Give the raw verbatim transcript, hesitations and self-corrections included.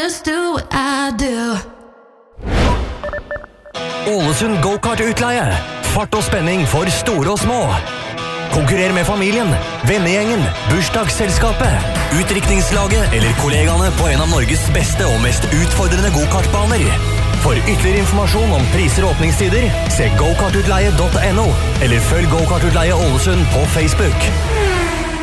just do what I do. Ålesund go-kart-utleie. Fart og spenning for store og små. Konkurrer med familien, vennegjengen, bursdagsselskapet, utdrikningslaget eller kollegaene på en av Norges beste og mest utfordrende go-kartbaner. For ytterligere informasjon om priser og åpningstider, se go kartutleie punktum no eller følg Go-Kart-utleie Ålesund på Facebook.